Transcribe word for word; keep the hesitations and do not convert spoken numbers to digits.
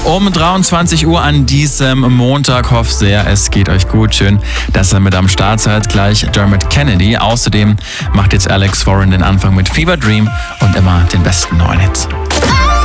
um dreiundzwanzig Uhr an diesem Montag. Hoffe sehr, es geht euch gut. Schön, dass ihr mit am Start seid. Gleich Dermot Kennedy. Außerdem macht jetzt Alex Warren den Anfang mit Fever Dream und immer den besten neuen Hits.